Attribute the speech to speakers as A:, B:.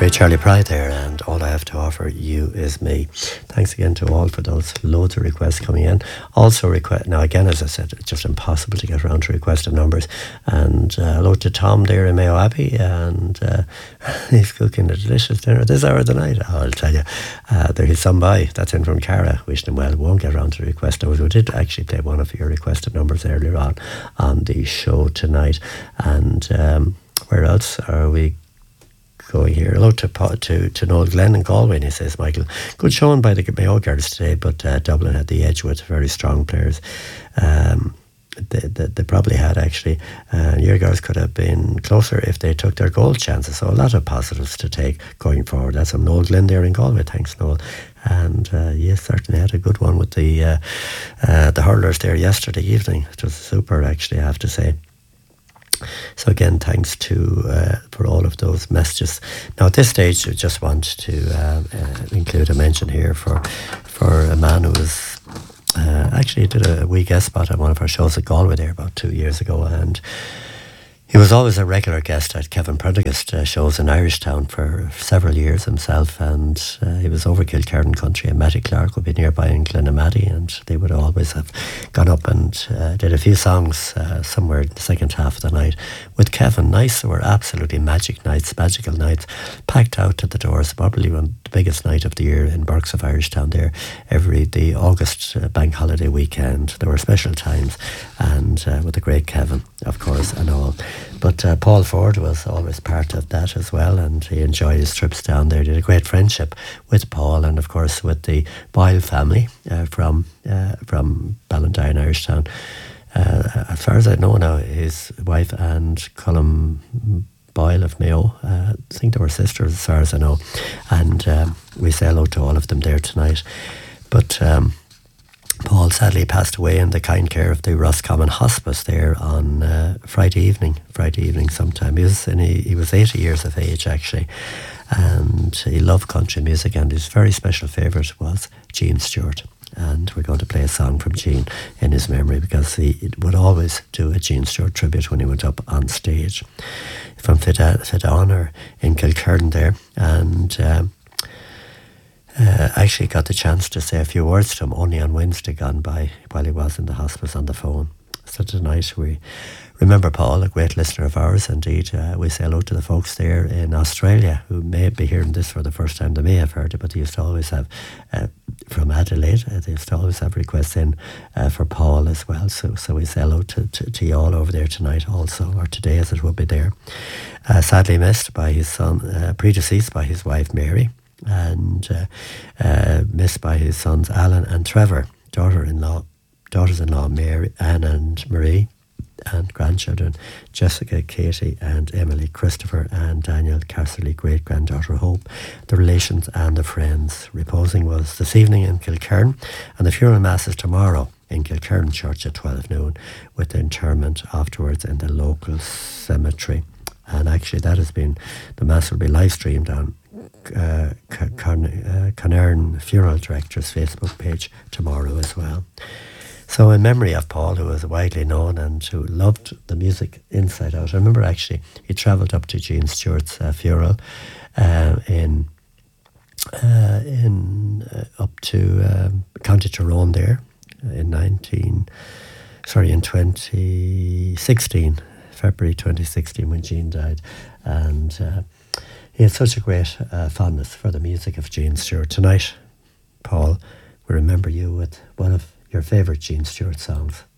A: Great Charlie Pride there, and All I Have to Offer You Is Me. Thanks again to all for those loads of requests coming in. Also now again, as I said, it's just impossible to get around to requested numbers. And hello to Tom there in Mayo Abbey, and he's cooking a delicious dinner this hour of the night. Oh, I'll tell you, there he's some by. That's in from Cara. Wishing him well. Won't get around to request numbers. We did actually play one of your requested numbers earlier on the show tonight. And where else are we going here? Hello to Noel Glenn in Galway, and he says, Michael, good showing by the Mayo girls today, but Dublin had the edge with very strong players. They probably had, actually. Your girls could have been closer if they took their goal chances, so a lot of positives to take going forward. That's from Noel Glenn there in Galway. Thanks, Noel. And yes, certainly had a good one with the hurlers there yesterday evening. It was super, actually, I have to say. So again, thanks for all of those messages. Now at this stage, I just want to include a mention here for a man who was actually did a wee guest spot on one of our shows at Galway there about 2 years ago, and he was always a regular guest at Kevin Prendergast shows in Irishtown for several years himself, and he was over Kilkerran country, and Matty Clark would be nearby in Glenamaddy, and they would always have gone up and did a few songs somewhere in the second half of the night with Kevin. Nice, they were absolutely magical nights, packed out to the doors. Probably one of the biggest night of the year in Burks of Irishtown there, the August bank holiday weekend. There were special times, and with the great Kevin, of course, and all. But Paul Ford was always part of that as well, and he enjoyed his trips down there. He had a great friendship with Paul, and of course with the Boyle family from Ballantyne, Irishtown. As far as I know now, his wife and Colm Boyle of Mayo, I think they were sisters as far as I know, and we say hello to all of them there tonight. But Paul sadly passed away in the kind care of the Roscommon Hospice there on Friday evening sometime. He was 80 years of age, actually, and he loved country music, and his very special favourite was Gene Stewart. And we're going to play a song from Gene in his memory, because he would always do a Gene Stewart tribute when he went up on stage. From Fit Honor in Kilkerran there, and actually got the chance to say a few words to him only on Wednesday gone by while he was in the hospice on the phone. So tonight we remember Paul, a great listener of ours. Indeed, we say hello to the folks there in Australia who may be hearing this for the first time. They may have heard it, but they used to always have, from Adelaide, they used to always have requests in for Paul as well. So we say hello to you all over there tonight also, or today as it will be there. Sadly missed by his son, predeceased by his wife Mary, and missed by his sons Alan and Trevor, daughters-in-law Mary, Anne and Marie, and grandchildren Jessica, Katie and Emily, Christopher and Daniel, Casserly, great-granddaughter Hope, the relations and the friends. Reposing was this evening in Kilkerran, and the funeral mass is tomorrow in Kilkerran Church at 12 noon, with the interment afterwards in the local cemetery. And actually the mass will be live streamed on Carnairn Funeral Director's Facebook page tomorrow as well. So in memory of Paul, who was widely known and who loved the music inside out. I remember actually he travelled up to Gene Stewart's funeral up to County Tyrone there in 2016, February 2016, when Gene died. And he had such a great fondness for the music of Gene Stewart. Tonight, Paul, we remember you with one of your favourite Gene Stewart songs.